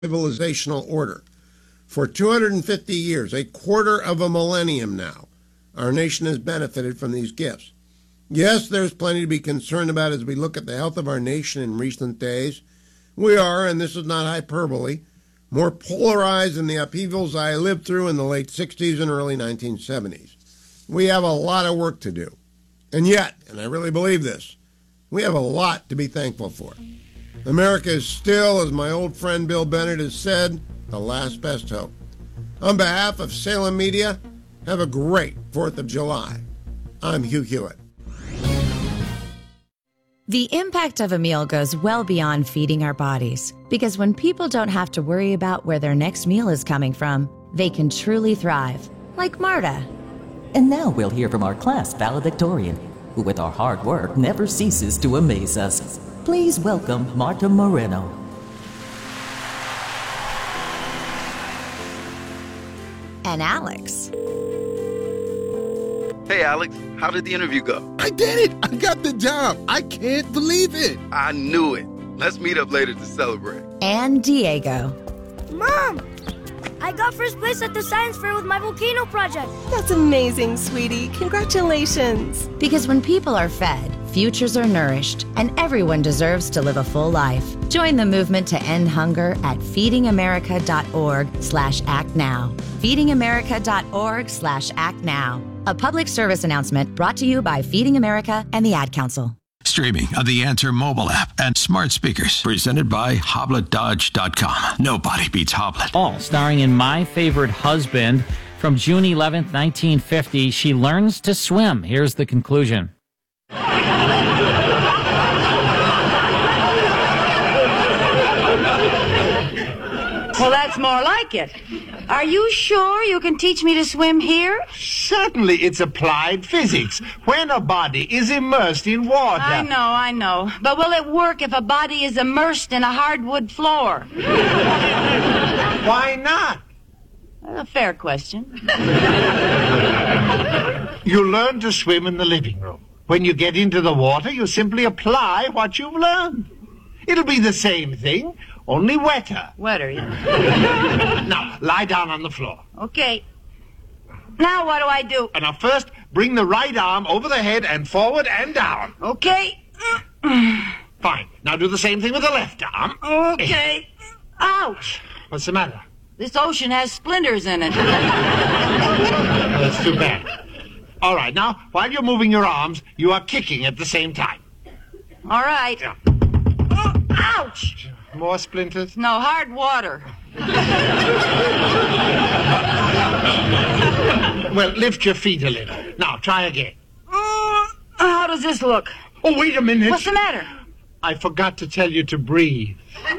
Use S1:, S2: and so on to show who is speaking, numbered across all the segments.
S1: civilizational order. For 250 years, a quarter of a millennium now, our nation has benefited from these gifts. Yes, there's plenty to be concerned about as we look at the health of our nation in recent days. We are, and this is not hyperbole, more polarized than the upheavals I lived through in the late 60s and early 1970s. We have a lot of work to do. And yet, and I really believe this, we have a lot to be thankful for. America is still, as my old friend Bill Bennett has said, the last best hope. On behalf of Salem Media, have a great 4th of July. I'm Hugh Hewitt.
S2: The impact of a meal goes well beyond feeding our bodies, because when people don't have to worry about where their next meal is coming from, they can truly thrive, like Marta.
S3: And now we'll hear from our class valedictorian, who with our hard work never ceases to amaze us. Please welcome Marta Moreno.
S2: And Alex.
S4: Hey, Alex, how did the interview go?
S5: I did it! I got the job! I can't believe it!
S4: I knew it. Let's meet up later to celebrate.
S2: And Diego.
S6: Mom! I got first place at the science fair with my volcano project.
S7: That's amazing, sweetie. Congratulations.
S2: Because when people are fed, futures are nourished, and everyone deserves to live a full life. Join the movement to end hunger at feedingamerica.org/actnow. feedingamerica.org/actnow. A public service announcement brought to you by Feeding America and the Ad Council.
S8: Streaming on the Answer mobile app and smart speakers. Presented by HobletDodge.com. Nobody beats Hoblet.
S9: All starring in My Favorite Husband. From June 11th, 1950, she learns to swim. Here's the conclusion.
S10: Well, that's more like it. Are you sure you can teach me to swim here?
S11: Certainly, it's applied physics. When a body is immersed in water...
S10: I know. But will it work if a body is immersed in a hardwood floor?
S11: Why not?
S10: A fair question.
S11: You learn to swim in the living room. When you get into the water, you simply apply what you've learned. It'll be the same thing, only wetter.
S10: Wetter, yeah.
S11: Now, lie down on the floor.
S10: Okay. Now what do I do?
S11: Now, first, bring the right arm over the head and forward and down.
S10: Okay.
S11: Fine. Now do the same thing with the left arm.
S10: Okay. Ouch.
S11: What's the matter?
S10: This ocean has splinters in it.
S11: That's too bad. All right, now, while you're moving your arms, you are kicking at the same time.
S10: All right.
S11: Yeah.
S10: Ouch!
S11: More splinters?
S10: No, hard water.
S11: Well, lift your feet a little. Now, try again.
S10: How does this look?
S11: Oh, wait a minute.
S10: What's the matter?
S11: I forgot to tell you to breathe.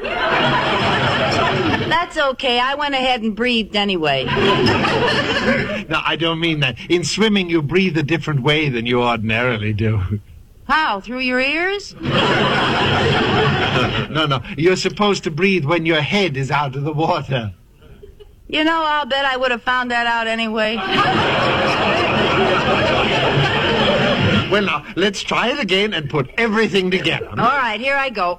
S10: That's okay. I went ahead and breathed anyway.
S11: No, I don't mean that. In swimming, you breathe a different way than you ordinarily do.
S10: How? Through your ears?
S11: No. You're supposed to breathe when your head is out of the water.
S10: You know, I'll bet I would have found that out anyway.
S11: Well, now, let's try it again and put everything together.
S10: All right, here I go.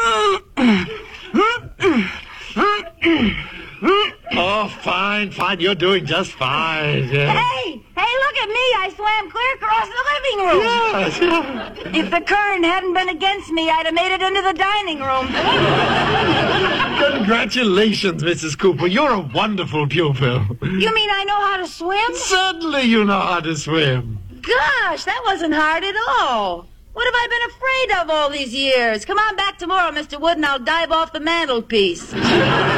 S11: Oh, fine. You're doing just fine. Yeah.
S10: Hey, look at me. I swam clear across the living room.
S11: Yes.
S10: If the current hadn't been against me, I'd have made it into the dining room.
S11: Congratulations, Mrs. Cooper. You're a wonderful pupil.
S10: You mean I know how to swim?
S11: Certainly you know how to swim.
S10: Gosh, that wasn't hard at all. What have I been afraid of all these years? Come on back tomorrow, Mr. Wood, and I'll dive off the mantelpiece.